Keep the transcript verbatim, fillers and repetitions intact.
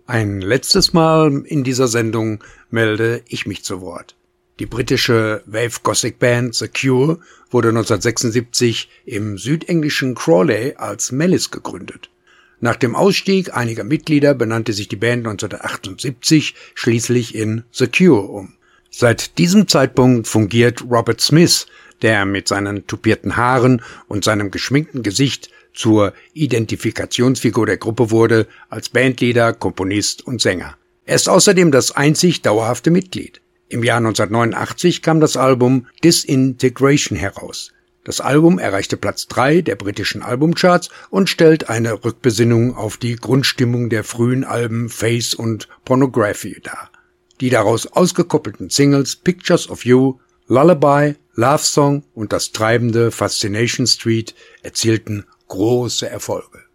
Ein letztes Mal in dieser Sendung melde ich mich zu Wort. Die britische Wave-Gothic-Band The Cure wurde neunzehnhundertsechsundsiebzig im südenglischen Crawley als Malice gegründet. Nach dem Ausstieg einiger Mitglieder benannte sich die Band neunzehnhundertachtundsiebzig schließlich in The Cure um. Seit diesem Zeitpunkt fungiert Robert Smith, der mit seinen tupierten Haaren und seinem geschminkten Gesicht zur Identifikationsfigur der Gruppe wurde, als Bandleader, Komponist und Sänger. Er ist außerdem das einzig dauerhafte Mitglied. Im Jahr neunzehnhundertneunundachtzig kam das Album Disintegration heraus. Das Album erreichte Platz drei der britischen Albumcharts und stellt eine Rückbesinnung auf die Grundstimmung der frühen Alben Face und Pornography dar. Die daraus ausgekoppelten Singles Pictures of You, Lullaby, Love Song und das treibende Fascination Street erzielten große Erfolge.